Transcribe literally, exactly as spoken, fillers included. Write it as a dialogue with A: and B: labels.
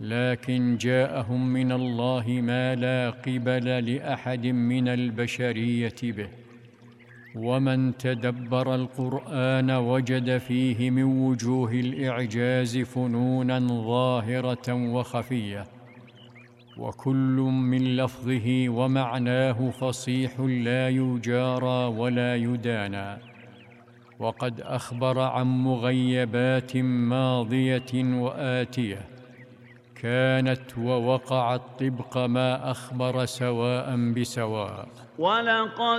A: لكن جاءهم من الله ما لا قبل لأحد من البشرية به. ومن تدبر القرآن وجد فيه من وجوه الإعجاز فنوناً ظاهرة وخفية، وكل من لفظه ومعناه فصيح لا يجارى ولا يدانى. وقد أخبر عن مغيبات ماضية وآتية كانت ووقعت طبق ما أخبر سواء بسواء.
B: ولقد